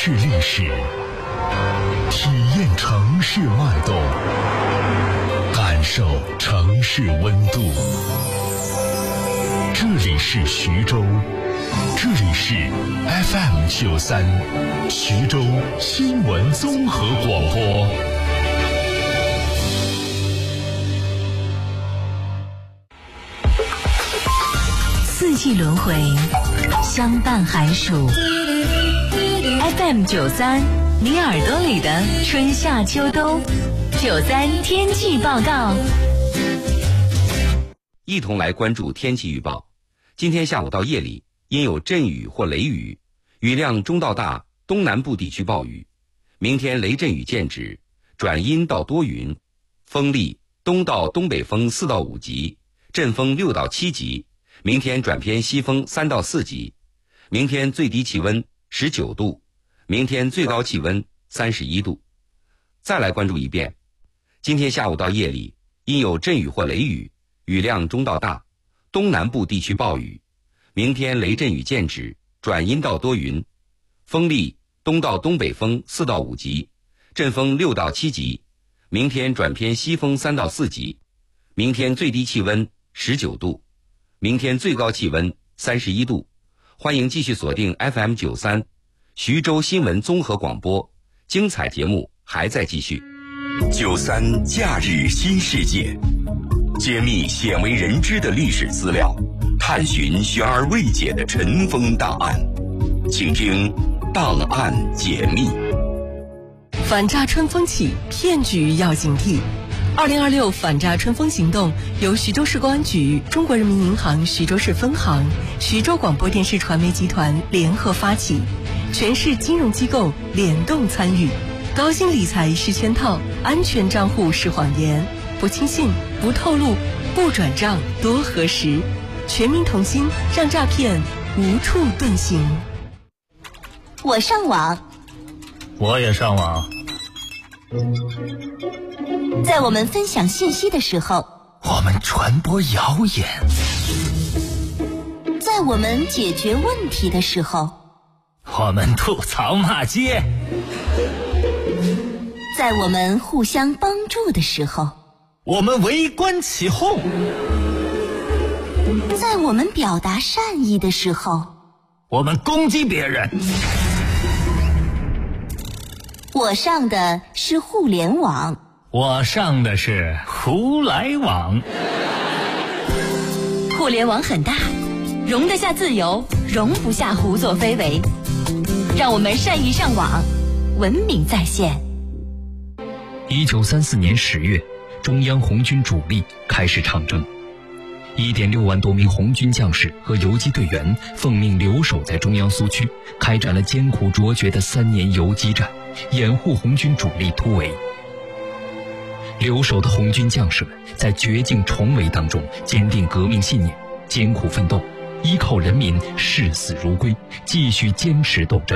市历史，体验城市脉动，感受城市温度。这里是徐州，这里是 FM93 徐州新闻综合广播。 四季轮回，相伴寒暑。FM93，你耳朵里的春夏秋冬。93天气报告。 一同来关注天气预报。今天下午到夜里，因有阵雨或雷雨，雨量中到大，东南部地区暴雨。明天雷阵雨见止，转阴到多云，风力东到东北风4到5级，阵风6到7级。明天转偏西风3到4级。明天最低气温19度，明天最高气温31度。再来关注一遍。今天下午到夜里，因有阵雨或雷雨，雨量中到大，东南部地区暴雨。明天雷阵雨见止，转阴到多云，风力东到东北风4到5级，阵风6到7级。明天转偏西风3到4级。明天最低气温19度，明天最高气温31度。欢迎继续锁定 FM93 徐州新闻综合广播，精彩节目还在继续。 93假日新世界，揭秘鲜为人知的历史资料，探寻悬而未解的尘封档案，请听档案解密。 反诈春风起，骗局要警惕。2026反诈春风行动由徐州市公安局、中国人民银行徐州市分行、徐州广播电视传媒集团联合发起，全市金融机构联动参与。高薪理财是圈套，安全账户是谎言，不轻信，不透露，不转账，多核实。全民同心，让诈骗无处遁形。 我上网， 我也上网。 在我们分享信息的时候， 我们传播谣言； 在我们解决问题的时候， 我们吐槽骂街； 在我们互相帮助的时候， 我们围观起哄； 在我们表达善意的时候， 我们攻击别人。 我上的是互联网， 我上的是胡来网。 互联网很大，容得下自由，容不下胡作非为。让我们善意上网，文明在线。 1934年10月，中央红军主力开始长征。1.6万多名红军将士和游击队员奉命留守在中央苏区，开展了艰苦卓绝的3年游击战，掩护红军主力突围。留守的红军将士们在绝境重围当中坚定革命信念，艰苦奋斗，依靠人民视死如归，继续坚持斗争。